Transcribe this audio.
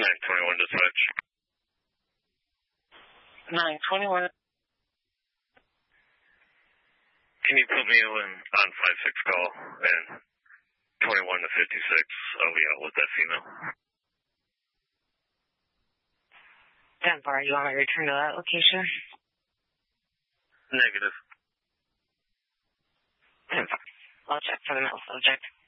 921 dispatch. 921. Can you put me on 5-6 call and 21 to 56? I'll be out with that female. Denver, you want me to return to that location? Negative. Denver. I'll check for the male subject.